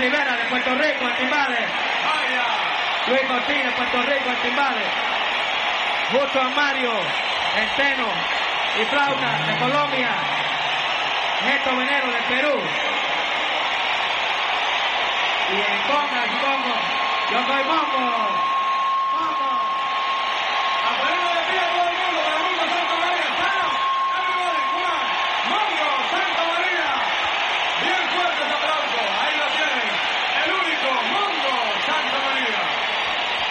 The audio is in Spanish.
Rivera de Puerto Rico en timbales. Luis Ortiz de Puerto Rico en timbales. Justo Mario Centeno y flauta de Colombia. Néstor Venero de Perú. Y en congas y congos, yo soy Mongo.